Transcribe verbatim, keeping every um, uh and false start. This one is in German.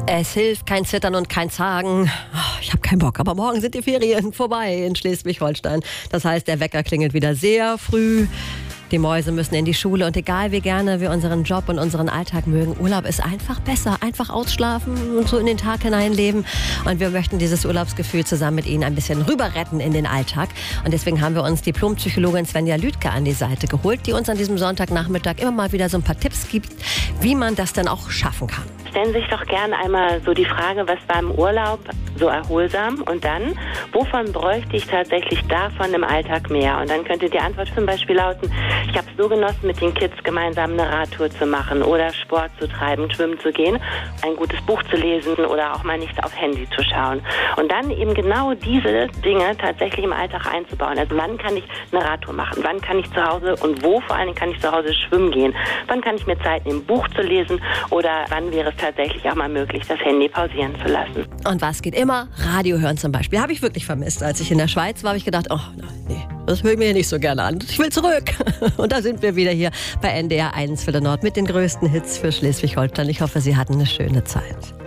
Es hilft kein Zittern und kein Zagen. Oh, ich habe keinen Bock, aber morgen sind die Ferien vorbei in Schleswig-Holstein. Das heißt, der Wecker klingelt wieder sehr früh. Die Mäuse müssen in die Schule und egal wie gerne wir unseren Job und unseren Alltag mögen, Urlaub ist einfach besser. Einfach ausschlafen und so in den Tag hineinleben. Und wir möchten dieses Urlaubsgefühl zusammen mit Ihnen ein bisschen rüber retten in den Alltag. Und deswegen haben wir uns Diplompsychologin Svenja Lüdke an die Seite geholt, die uns an diesem Sonntagnachmittag immer mal wieder so ein paar Tipps gibt, wie man das dann auch schaffen kann. Stellen Sie sich doch gerne einmal so die Frage, was war im Urlaub so erholsam und dann, wovon bräuchte ich tatsächlich davon im Alltag mehr? Und dann könnte die Antwort zum Beispiel lauten, ich habe es so genossen, mit den Kids gemeinsam eine Radtour zu machen oder Sport zu treiben, schwimmen zu gehen, ein gutes Buch zu lesen oder auch mal nicht aufs Handy zu schauen. Und dann eben genau diese Dinge tatsächlich im Alltag einzubauen. Also wann kann ich eine Radtour machen? Wann kann ich zu Hause und wo vor allem kann ich zu Hause schwimmen gehen? Wann kann ich mir Zeit nehmen, ein Buch zu lesen? Oder wann wäre es tatsächlich auch mal möglich, das Handy pausieren zu lassen? Und was geht immer? Radio hören zum Beispiel. Habe ich wirklich vermisst. Als ich in der Schweiz war, habe ich gedacht, oh nee, das höre ich mir hier nicht so gerne an. Ich will zurück. Und da sind wir wieder hier bei N D R eins für den Nord mit den größten Hits für Schleswig-Holstein. Ich hoffe, Sie hatten eine schöne Zeit.